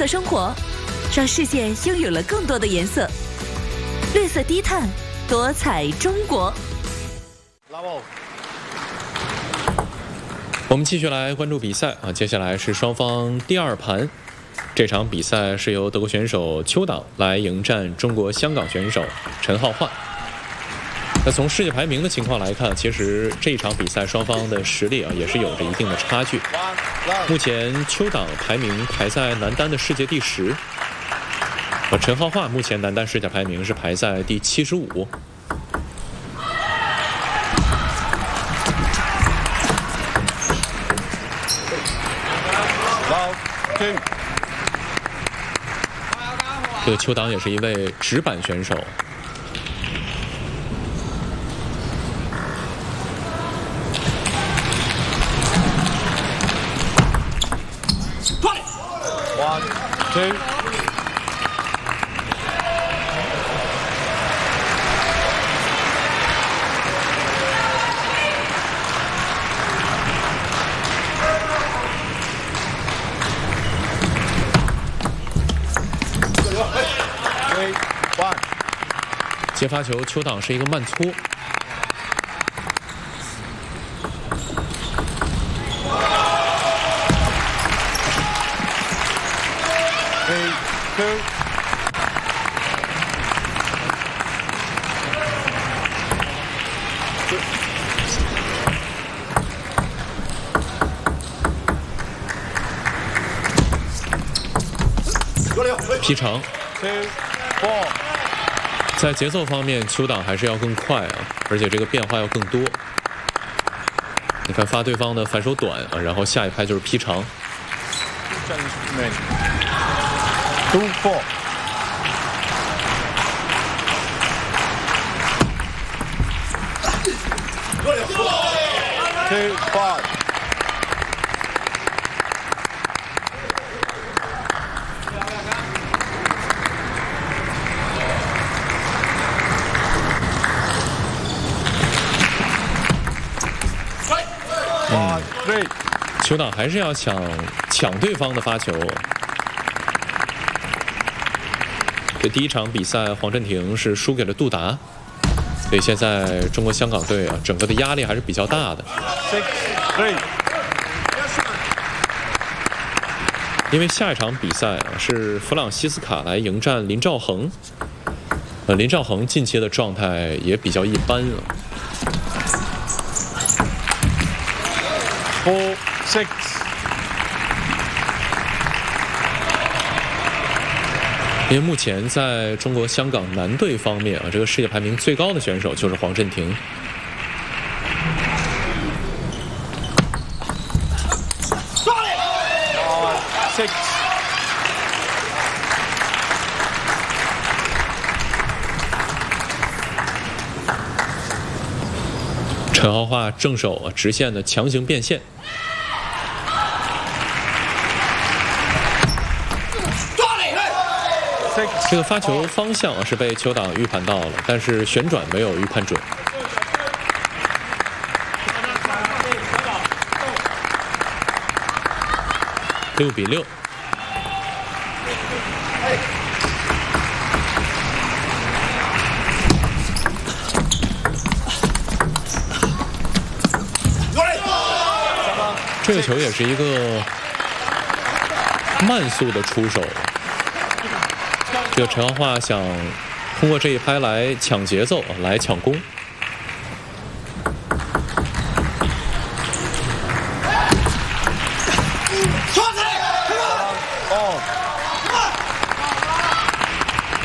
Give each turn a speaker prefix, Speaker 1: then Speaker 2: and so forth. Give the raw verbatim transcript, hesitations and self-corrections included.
Speaker 1: 色生活，让世界拥有了更多的颜色。绿色低碳，多彩中国。
Speaker 2: 我们继续来关注比赛啊，接下来是双方第二盘。这场比赛是由德国选手邱党来迎战中国香港选手陈浩焕。那从世界排名的情况来看，其实这一场比赛双方的实力啊也是有着一定的差距。目前邱党排名排在男单的世界第十，而陈浩焕目前男单世界排名是排在第七十五。这个邱党也是一位直板选手。
Speaker 3: One, two. Three, one.
Speaker 2: 接发球，邱党是一个慢搓。
Speaker 3: Three, two. Two,
Speaker 2: 劈长。
Speaker 3: four.
Speaker 2: 在节奏方面，邱党还是要更快啊，而且这个变化要更多。你看发对方的反手短啊，然后下一拍就是劈长。
Speaker 3: Two, four. Two, five. One, three.
Speaker 2: 邱党还是要想抢对方的发球。这第一场比赛，黄镇廷是输给了杜达，所以现在中国香港队啊，整个的压力还是比较大的。
Speaker 3: Six, three.
Speaker 2: 因为下一场比赛啊是弗朗西斯卡来迎战林兆恒，呃，林兆恒近期的状态也比较一般啊。
Speaker 3: Four, six.
Speaker 2: 因为目前在中国香港男队方面啊，这个世界排名最高的选手就是黄镇廷。
Speaker 3: Six.
Speaker 2: 陈浩焕正手啊直线的强行变线。这个发球方向啊是被邱党预判到了，但是旋转没有预判准。六比六。这个球也是一个慢速的出手。这个陈浩焕想通过这一拍来抢节奏，来抢攻。